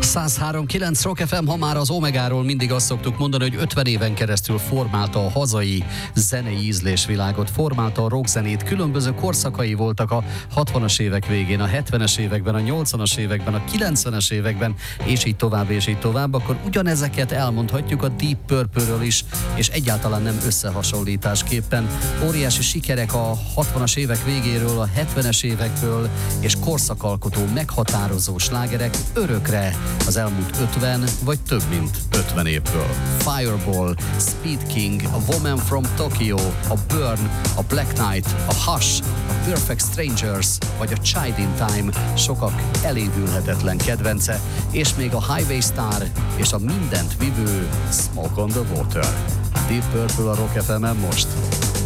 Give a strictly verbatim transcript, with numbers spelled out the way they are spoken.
száz három kilenc Rock ef em, ha már az Omegáról mindig azt szoktuk mondani, hogy ötven éven keresztül formálta a hazai zenei ízlésvilágot, formálta a rockzenét, különböző korszakai voltak a hatvanas évek végén, a hetvenes években, a nyolcvanas években, a kilencvenes években, és így tovább, és így tovább, akkor ugyanezeket elmondhatjuk a Deep Purple-ről is, és egyáltalán nem összehasonlításképpen. Óriási sikerek a hatvanas évek végéről, a hetvenes évekből, és korszakalkotó, meghatározó slágerek örökre az elmúlt ötven vagy több mint ötven évből. Fireball, Speed King, a Woman from Tokyo, a Burn, a Black Knight, a Hush, a Perfect Strangers vagy a Child in Time sokak elévülhetetlen kedvence, és még a Highway Star és a mindent vivő Smoke on the Water. Deep Purple a Rock ef emen most.